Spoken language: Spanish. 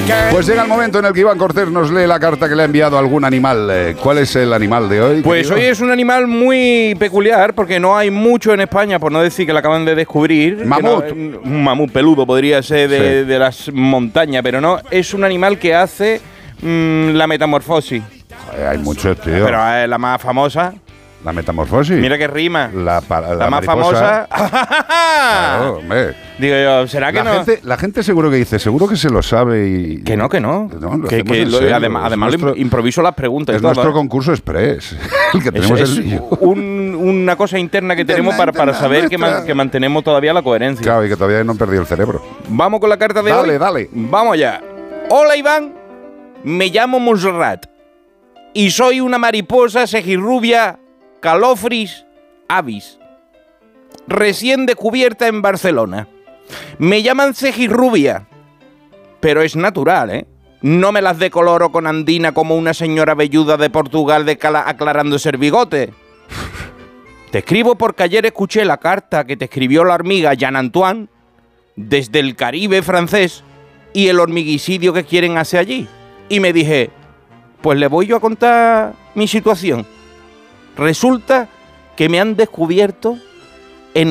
Pues llega el momento en el que Iván Cortés nos lee la carta que le ha enviado algún animal. ¿Cuál es el animal de hoy? Pues hoy es un animal muy peculiar porque no hay mucho en España, por no decir que lo acaban de descubrir. Mamut. Un mamut peludo podría ser de las montañas, pero no, es un animal que hace la metamorfosis. Joder, hay muchos, tío. Pero es la más famosa. La metamorfosis. Mira que rima. La más famosa. Claro, hombre. Digo yo, ¿será que no? La gente seguro que dice, seguro que se lo sabe y... Que no. Además improviso las preguntas. Es nuestro concurso express. El que tenemos es una cosa interna que tenemos para saber que mantenemos todavía la coherencia. Claro, y que todavía no han perdido el cerebro. Vamos con la carta de hoy. Dale. Vamos allá. Hola, Iván. Me llamo Montserrat y soy una mariposa cejirrubia Calofris avis, recién descubierta en Barcelona. Me llaman cejirrubia, pero es natural, ¿eh? No me las decoloro con andina como una señora velluda de Portugal aclarándose el bigote. Te escribo porque ayer escuché la carta que te escribió la hormiga Jean Antoine desde el Caribe francés y el hormiguicidio que quieren hacer allí. Y me dije, pues le voy yo a contar mi situación. Resulta que me han descubierto